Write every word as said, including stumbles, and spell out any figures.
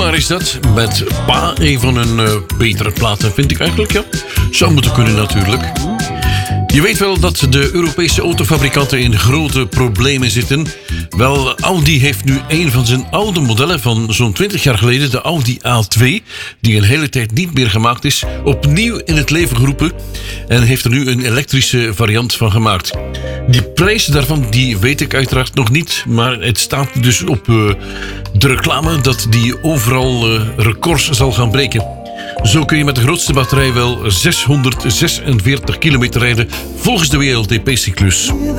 Solar is dat. Met Pa, een van hun uh, betere platen, vind ik eigenlijk. Ja. Zou moeten kunnen natuurlijk. Je weet wel dat de Europese autofabrikanten in grote problemen zitten. Wel, Audi heeft nu een van zijn oude modellen van zo'n twintig jaar geleden, de Audi A twee, die een hele tijd niet meer gemaakt is, opnieuw in het leven geroepen en heeft er nu een elektrische variant van gemaakt. Die prijs daarvan, die weet ik uiteraard nog niet, maar het staat dus op uh, de reclame dat die overal uh, records zal gaan breken. Zo kun je met de grootste batterij wel zeshonderdzesenveertig kilometer rijden volgens de W L T P-cyclus.